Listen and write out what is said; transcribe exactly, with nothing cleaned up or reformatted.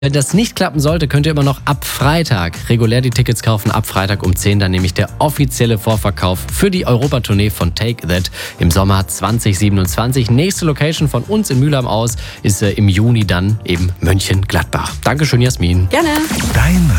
Wenn das nicht klappen sollte, könnt ihr immer noch ab Freitag regulär die Tickets kaufen. Ab Freitag um zehn dann nämlich der offizielle Vorverkauf für die Europatournee von Take That im Sommer zwanzig siebenundzwanzig. Nächste Location von uns in Mülheim aus ist äh, im Juni dann eben Mönchengladbach. Dankeschön, Jasmin. Gerne. Dein